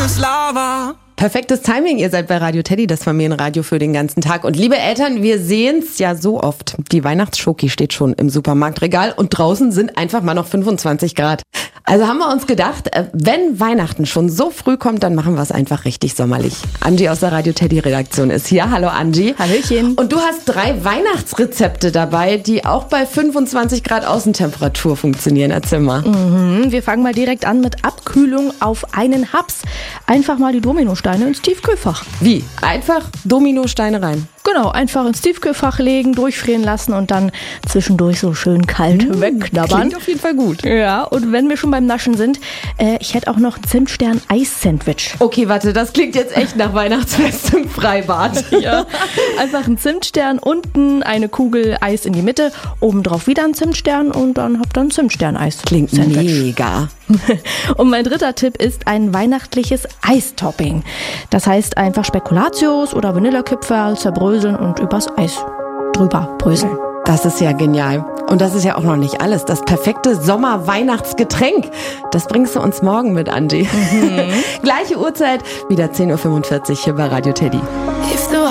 Lava. Perfektes Timing, ihr seid bei Radio Teddy, das Familienradio für den ganzen Tag. Und liebe Eltern, wir sehen's ja so oft. Die Weihnachtsschoki steht schon im Supermarktregal und draußen sind einfach mal noch 25 Grad. Also haben wir uns gedacht, wenn Weihnachten schon so früh kommt, dann machen wir es einfach richtig sommerlich. Angie aus der Radio Teddy Redaktion ist hier. Hallo Angie. Hallöchen. Und du hast 3 Weihnachtsrezepte dabei, die auch bei 25 Grad Außentemperatur funktionieren. Erzähl mal. Wir fangen mal direkt an mit Abkühlung auf einen Haps. Einfach mal die Dominosteine ins Tiefkühlfach. Wie? Einfach Dominosteine rein. Genau, einfach ins Tiefkühlfach legen, durchfrieren lassen und dann zwischendurch so schön kalt wegknabbern. Klingt auf jeden Fall gut. Ja, und wenn wir schon beim Naschen sind, ich hätte auch noch ein Zimtstern-Eis-Sandwich. Okay, warte, das klingt jetzt echt nach Weihnachtsfest im Freibad. Ja, einfach ein Zimtstern, unten eine Kugel Eis in die Mitte, obendrauf wieder ein Zimtstern und dann habt ihr ein Zimtstern-Eis. Klingt Sandwich. mega. Und mein dritter Tipp ist ein weihnachtliches Eistopping. Das heißt einfach Spekulatius oder Vanillekipferl zerbröseln und übers Eis drüber bröseln. Das ist ja genial. Und das ist ja auch noch nicht alles. Das perfekte Sommer-Weihnachtsgetränk. Das bringst du uns morgen mit, Angie. Gleiche Uhrzeit, wieder 10.45 Uhr hier bei Radio Teddy.